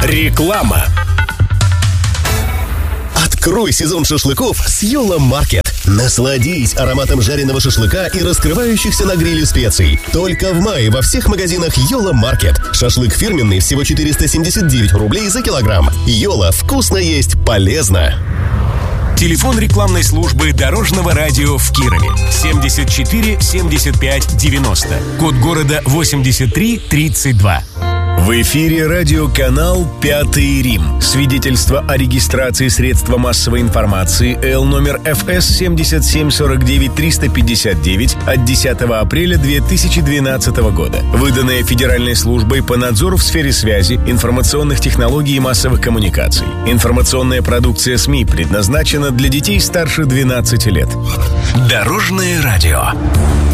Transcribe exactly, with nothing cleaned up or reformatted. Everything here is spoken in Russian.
Реклама. Открой сезон шашлыков с Йола Маркет. Насладись ароматом жареного шашлыка и раскрывающихся на гриле специй. Только в мае во всех магазинах Йола Маркет. Шашлык фирменный всего четыреста семьдесят девять рублей за килограмм. Йола, вкусно есть, полезно. Телефон рекламной службы Дорожного радио в Кирове. семьдесят четыре семьдесят пять девяносто. Код города восемьдесят три тридцать два. В эфире радиоканал «Пятый Рим». Свидетельство о регистрации средства массовой информации Л номер эф эс семь семь четыре девять три пять девять от десятого апреля две тысячи двенадцатого года. Выданное Федеральной службой по надзору в сфере связи, информационных технологий и массовых коммуникаций. Информационная продукция СМИ предназначена для детей старше двенадцати лет. Дорожное радио.